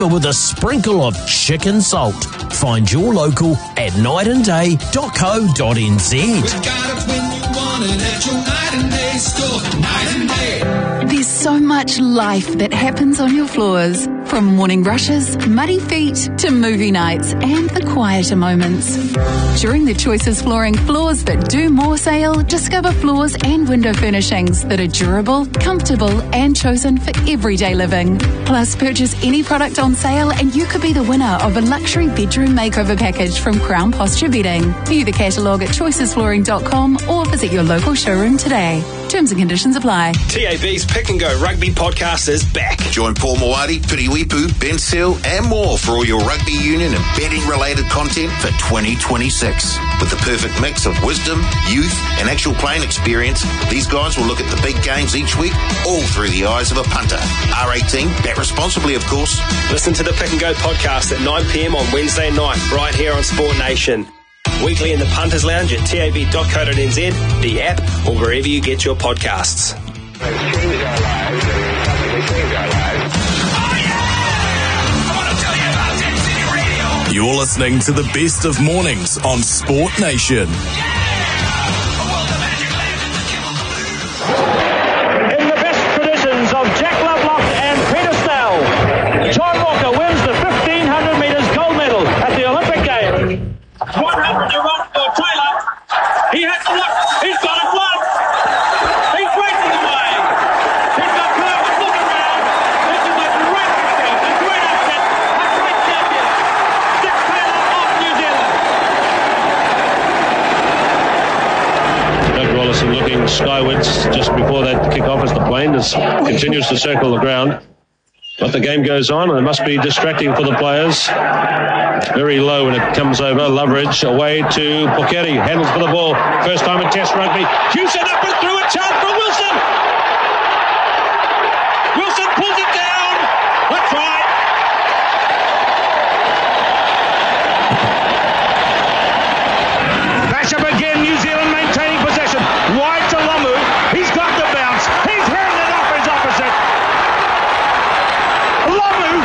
with a sprinkle of chicken salt. Find your local at nightandday.co.nz. We've got it when you want it at your Night and Day store. Night and Day. There's so much life that happens on your floors. From morning rushes, muddy feet, to movie nights and the quieter moments. During the Choices Flooring Floors That Do More sale, discover floors and window furnishings that are durable, comfortable and chosen for everyday living. Plus, purchase any product on sale and you could be the winner of a luxury bedroom makeover package from Crown Posture Bedding. View the catalogue at choicesflooring.com or visit your local showroom today. Terms and conditions apply. TAB's Pick and Go Rugby podcast is back. Join Paul Moati, Piri Wipu, Ben Seal and more for all your rugby union and betting related content for 2026. With the perfect mix of wisdom, youth and actual playing experience, these guys will look at the big games each week, all through the eyes of a punter. R18, bet responsibly of course. Listen to the Pick and Go podcast at 9pm on Wednesday night, right here on Sport Nation. Weekly in the Punters Lounge at tab.co.nz, the app, or wherever you get your podcasts. You're listening to the best of mornings on Sport Nation. In the best traditions of Jack Lovelock and Peter Snell, John Walker wins the 1500 metres gold medal at the Olympic Games. 100 to run for Taylor. He has to look. He's got it won. He's racing away. He's got Curtis looking around. This is a great victory, a great upset, a great champion. Dick Taylor of New Zealand. Doug Rollison looking skywards just before that kick-off as the plane continues to circle the ground. But the game goes on and it must be distracting for the players. Very low when it comes over. Loveridge away to Pokeri. Handles for the ball. First time in Test rugby. Houston up and through. A chance for Wilson. Wilson pulls it down. A try. Basham again. New Zealand maintaining possession. Wide to Lamu. He's got the bounce. He's heading it off his opposite. Lamu.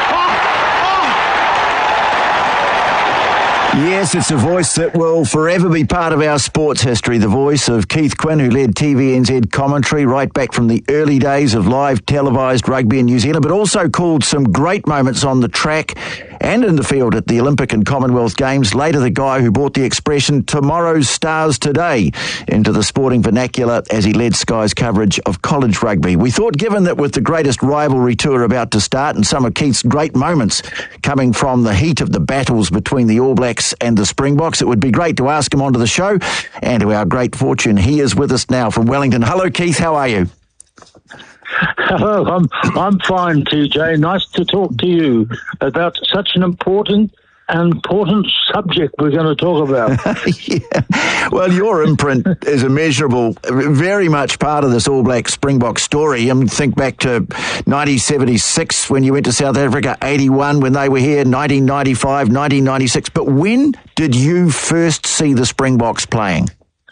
Yes, it's a voice that will forever be part of our sports history. The voice of Keith Quinn, who led TVNZ commentary right back from the early days of live televised rugby in New Zealand, but also called some great moments on the track and in the field at the Olympic and Commonwealth Games. Later, the guy who brought the expression "tomorrow's stars today" into the sporting vernacular as he led Sky's coverage of college rugby. We thought, given that with the greatest rivalry tour about to start and some of Keith's great moments coming from the heat of the battles between the All Blacks and the Springboks, it would be great to ask him onto the show. And to our great fortune, he is with us now from Wellington. Hello, Keith. How are you? Hello, I'm fine, TJ. Nice to talk to you about such an important subject we're going to talk about. Yeah. Well, your imprint is immeasurable, very much part of this All Black Springbok story. I mean, think back to 1976 when you went to South Africa, 81 when they were here, 1995, 1996. But when did you first see the Springboks playing?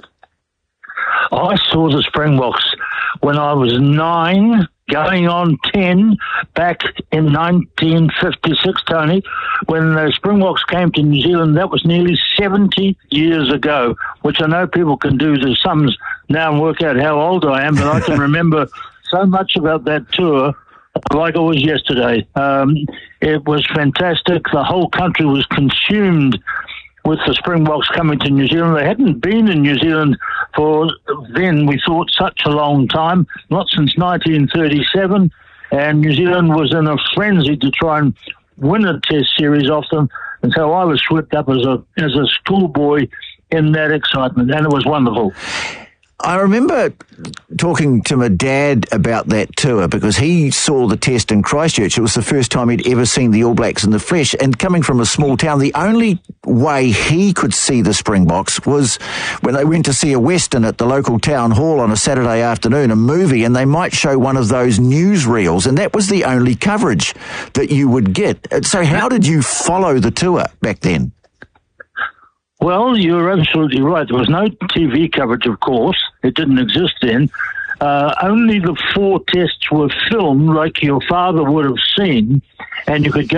I saw the Springboks when I was 9, going on 10, back in 1956, Tony, when the Springboks came to New Zealand. That was nearly 70 years ago, which I know people can do the sums now and work out how old I am, but I can remember so much about that tour like it was yesterday. It was fantastic. The whole country was consumed with the Springboks coming to New Zealand. They hadn't been in New Zealand for then, we thought, such a long time, not since 1937, and New Zealand was in a frenzy to try and win a test series off them, and so I was swept up as a schoolboy in that excitement, and it was wonderful. I remember talking to my dad about that tour because he saw the test in Christchurch. It was the first time he'd ever seen the All Blacks in the flesh. And coming from a small town, the only way he could see the Springboks was when they went to see a Western at the local town hall on a Saturday afternoon, a movie, and they might show one of those newsreels. And that was the only coverage that you would get. So how did you follow the tour back then? Well, you're absolutely right. There was no TV coverage, of course. It didn't exist then. only the 4 tests were filmed like your father would have seen, and you could go